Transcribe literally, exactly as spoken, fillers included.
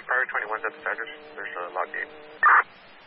Prior twenty-one, that's the address. There's a log gate.